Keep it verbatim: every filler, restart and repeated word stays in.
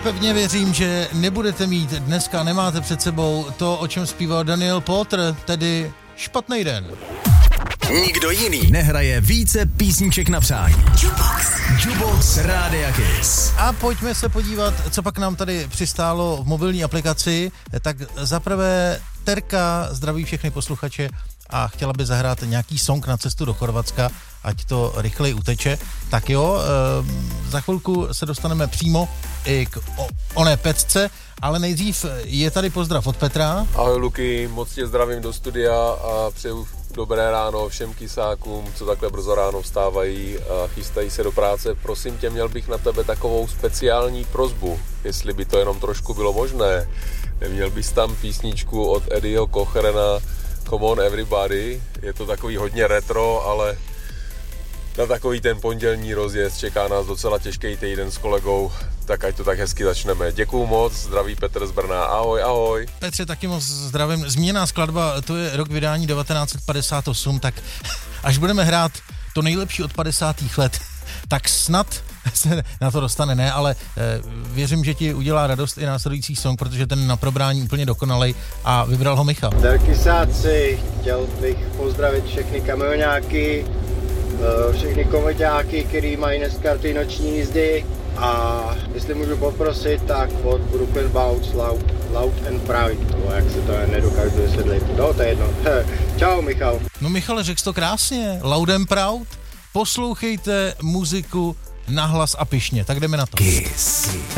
pevně věřím, že nebudete mít dneska, nemáte před sebou to, o čem zpíval Daniel Potter, tedy špatný den. Nikdo jiný nehraje více písniček na přání. Jukebox. Jukebox Rádia Kiss. A pojďme se podívat, co pak nám tady přistálo v mobilní aplikaci. Tak zaprvé Terka zdraví všechny posluchače a chtěla by zahrát nějaký song na cestu do Chorvatska, ať to rychleji uteče. Tak jo, e, za chvilku se dostaneme přímo i k o, oné pecce, ale nejdřív je tady pozdrav od Petra. Ahoj Luky, moc tě zdravím do studia a přeju dobré ráno všem kysákům, co takhle brzo ráno vstávají a chystají se do práce. Prosím tě, měl bych na tebe takovou speciální prosbu, jestli by to jenom trošku bylo možné. Neměl bys tam písničku od Eddieho Cocherana Come on Everybody, je to takový hodně retro, ale na takový ten pondělní rozjezd čeká nás docela těžký týden s kolegou, tak ať to tak hezky začneme. Děkuju moc, zdraví Petr z Brna, ahoj, ahoj. Petře, taky moc zdravím. Zmíněná skladba, to je rok vydání devatenáct set padesát osm, tak až budeme hrát to nejlepší od padesátých let, tak snad se na to dostane, ne, ale e, věřím, že ti udělá radost i následující song, protože ten na probrání úplně dokonalej a vybral ho Michal. Darkysáci, chtěl bych pozdravit všechny kamionáky, všechny komeťáky, který mají dneska ty noční jízdy a jestli můžu poprosit, tak od Brooklyn Bounce Loud, Loud and Proud, no, jak se to nedokážu vysvětlit, no to je jedno. Čau Michal. No Michale, řekl jsi to krásně, Loud and Proud, poslouchejte muziku nahlas a pyšně, tak jdeme na to. Kiss